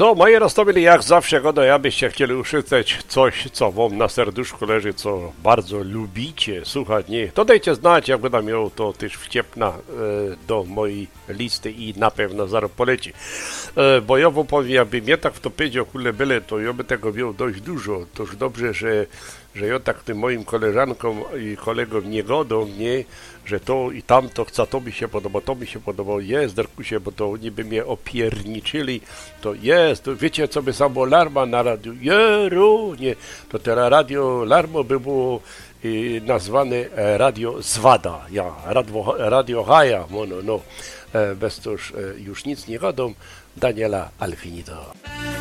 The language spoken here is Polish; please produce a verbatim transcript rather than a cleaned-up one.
So, moje roztomili jak zawsze godo, ja byście chcieli usłyszeć coś, co wam na serduszku leży, co bardzo lubicie słuchać, nie? To dajcie znać, jak będę miał to też wciepna e, do mojej listy i na pewno zaraz poleci. E, bo ja wam powiem, jakby mnie tak w to powiedział, kule byle, to ja by tego miał dość dużo. To już dobrze, że że ja tak tym moim koleżankom i kolegom nie godą, nie, że to i tamto chce, to mi się podoba, to mi się podoba, jest, Darkusie, bo to oni by mnie opierniczyli, to jest, to wiecie, co by samo Larma na radiu, jeru, nie, to teraz radio Larmo by było i nazwane e, radio Zwada, ja, radio, radio Haja, no, no, e, bez to już, e, już nic nie godą, Daniela Alfinito.